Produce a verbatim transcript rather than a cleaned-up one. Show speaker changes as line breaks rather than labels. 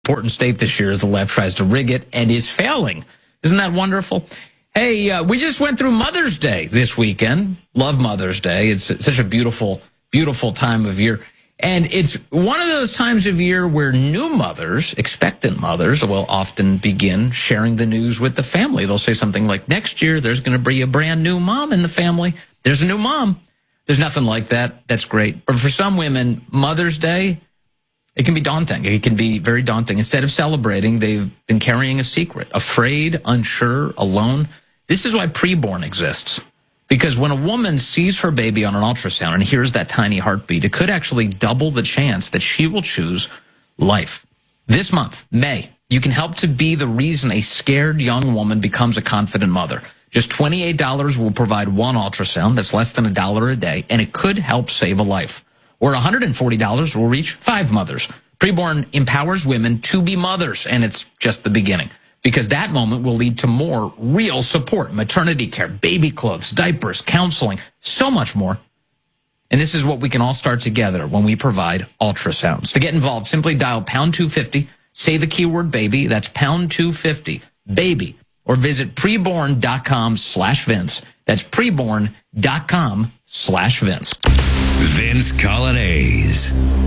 important state this year as the left tries to rig it and is failing. Isn't that wonderful? Hey, uh, we just went through Mother's Day this weekend. Love Mother's Day. It's such a beautiful, beautiful time of year. And it's one of those times of year where new mothers, expectant mothers, will often begin sharing the news with the family. They'll say something like, next year there's going to be a brand new mom in the family. There's a new mom. There's nothing like that. That's great. But for some women, Mother's Day, it can be daunting. It can be very daunting. Instead of celebrating, they've been carrying a secret, afraid, unsure, alone. This is why preborn exists. Because when a woman sees her baby on an ultrasound and hears that tiny heartbeat, it could actually double the chance that she will choose life. This month, May, you can help to be the reason a scared young woman becomes a confident mother. Just twenty-eight dollars will provide one ultrasound. That's less than a dollar a day, and it could help save a life. Or one hundred forty dollars will reach five mothers. Preborn empowers women to be mothers, and it's just the beginning. Because that moment will lead to more real support, maternity care, baby clothes, diapers, counseling, so much more. And this is what we can all start together when we provide ultrasounds. To get involved, simply dial pound two fifty, say the keyword baby, that's pound two fifty, baby, or visit preborn.com slash Vince. That's preborn.com slash Vince.
Vince Coglianese.